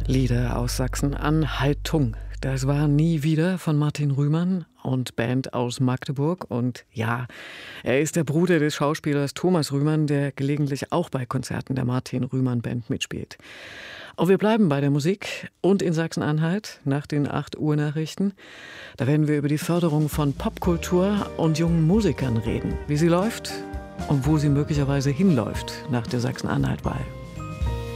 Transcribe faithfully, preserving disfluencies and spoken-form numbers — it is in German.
Lieder aus Sachsen-Anhalt-Tung. Das war Nie wieder von Martin Rühmann und Band aus Magdeburg. Und ja, er ist der Bruder des Schauspielers Thomas Rühmann, der gelegentlich auch bei Konzerten der Martin Rühmann Band mitspielt. Und wir bleiben bei der Musik und in Sachsen-Anhalt nach den acht Uhr Nachrichten. Da werden wir über die Förderung von Popkultur und jungen Musikern reden. Wie sie läuft und wo sie möglicherweise hinläuft nach der Sachsen-Anhalt-Wahl.